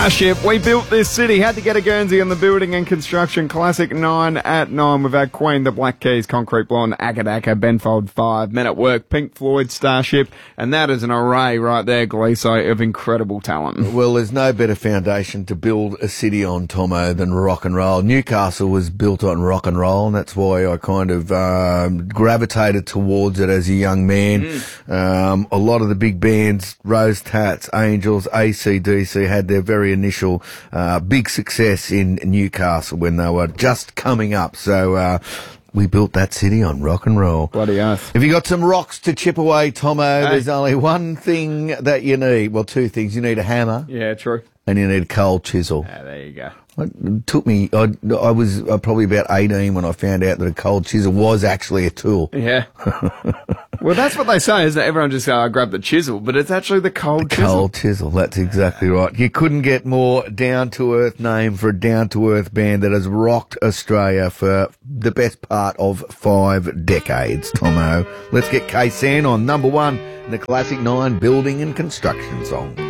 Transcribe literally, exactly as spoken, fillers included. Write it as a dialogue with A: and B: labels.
A: Starship, we built this city. Had to get a Guernsey on the building and construction. Classic nine at nine. We've had Queen, The Black Keys, Concrete Blonde, Akadaka, Benfold five, Men at Work, Pink Floyd, Starship. And that is an array right there, Gleeso, of incredible talent.
B: Well, there's no better foundation to build a city on, Tomo, than rock and roll. Newcastle was built on rock and roll, and that's why I kind of um, gravitated towards it as a young man. Mm. Um, a lot of the big bands, Rose Tats, Angels, A C D C, had their very initial uh, big success in Newcastle when they were just coming up. So uh, we built that city on rock and roll.
A: Bloody oath.
B: If you got some rocks to chip away, Tomo, hey. There's only one thing that you need. Well, two things. You need a hammer.
A: Yeah, true.
B: And you need a cold chisel.
A: Yeah, there you go.
B: It took me, I, I was uh, probably about eighteen when I found out that a cold chisel was actually a tool.
A: Yeah. Well, that's what they say, is that everyone just uh, grab the chisel, but it's actually the cold
B: the
A: chisel.
B: Cold chisel, that's exactly right. You couldn't get more down-to-earth name for a down-to-earth band that has rocked Australia for the best part of five decades, Tomo. Let's get K-San on number one in the Classic Nine Building and Construction song.